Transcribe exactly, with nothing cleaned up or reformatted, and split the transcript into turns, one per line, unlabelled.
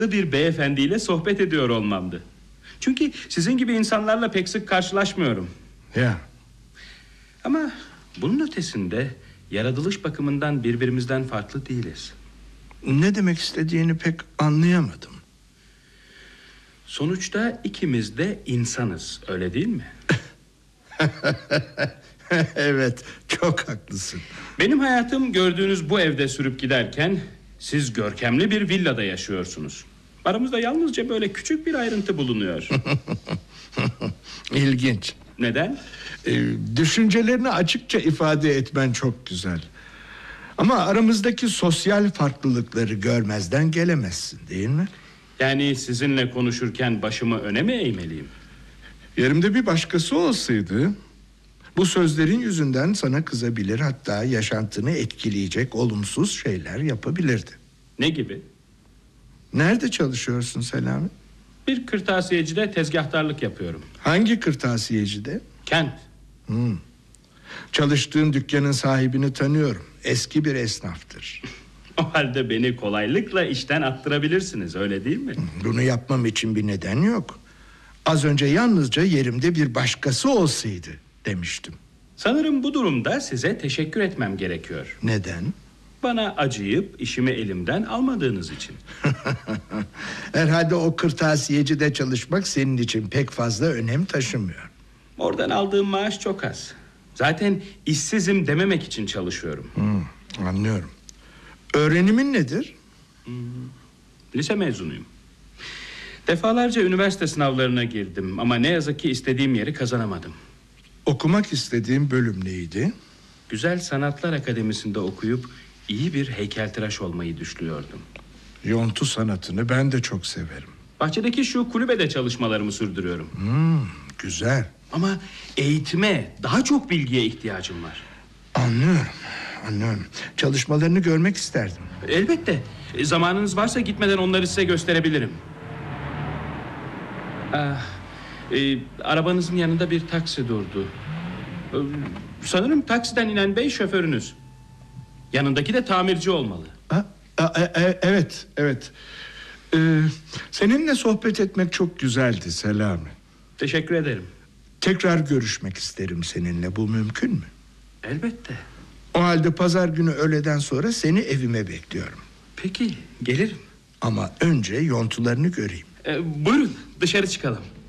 bir beyefendiyle sohbet ediyor olmamdı. Çünkü sizin gibi insanlarla pek sık karşılaşmıyorum.
Ya.
Ama bunun ötesinde yaratılış bakımından birbirimizden farklı değiliz.
Ne demek istediğini pek anlayamadım.
Sonuçta ikimiz de insanız, öyle değil mi?
Evet, çok haklısın.
Benim hayatım gördüğünüz bu evde sürüp giderken siz görkemli bir villada yaşıyorsunuz. Aramızda yalnızca böyle küçük bir ayrıntı bulunuyor.
İlginç.
Neden?
Ee, düşüncelerini açıkça ifade etmen çok güzel. Ama aramızdaki sosyal farklılıkları görmezden gelemezsin, değil mi?
Yani sizinle konuşurken başımı öne mi eğmeliyim?
Yerimde bir başkası olsaydı bu sözlerin yüzünden sana kızabilir, hatta yaşantını etkileyecek olumsuz şeyler yapabilirdi.
Ne gibi?
Nerede çalışıyorsun Selami?
Bir kırtasiyecide tezgahtarlık yapıyorum.
Hangi kırtasiyecide?
Kent.
Hmm. Çalıştığın dükkanın sahibini tanıyorum. Eski bir esnaftır.
O halde beni kolaylıkla işten attırabilirsiniz, öyle değil mi?
Bunu yapmam için bir neden yok. Az önce yalnızca yerimde bir başkası olsaydı demiştim.
Sanırım bu durumda size teşekkür etmem gerekiyor.
Neden?
Bana acıyıp işimi elimden almadığınız için.
Herhalde o kırtasiyecide çalışmak senin için pek fazla önem taşımıyor.
Oradan aldığım maaş çok az. Zaten işsizim dememek için çalışıyorum.
Hmm, anlıyorum. Öğrenimin nedir?
Hmm, lise mezunuyum. Defalarca üniversite sınavlarına girdim ama ne yazık ki istediğim yeri kazanamadım.
Okumak istediğim bölüm neydi?
Güzel Sanatlar Akademisi'nde okuyup iyi bir heykeltıraş olmayı düşünüyordum.
Yontu sanatını ben de çok severim.
Bahçedeki şu kulübede çalışmalarımı sürdürüyorum.
Hmm, güzel.
Ama eğitime, daha çok bilgiye ihtiyacım var.
Anlıyorum, anlıyorum. Çalışmalarını görmek isterdim.
Elbette. E, Zamanınız varsa gitmeden onları size gösterebilirim. Ah, e, arabanızın yanında bir taksi durdu. E, sanırım taksiden inen bey şoförünüz. Yanındaki de tamirci olmalı.
Ha? A- e- e- evet, evet. Ee, seninle sohbet etmek çok güzeldi Selami.
Teşekkür ederim.
Tekrar görüşmek isterim seninle. Bu mümkün mü?
Elbette.
O halde pazar günü öğleden sonra seni evime bekliyorum.
Peki, gelirim.
Ama önce yontularını göreyim.
E, buyurun, dışarı çıkalım.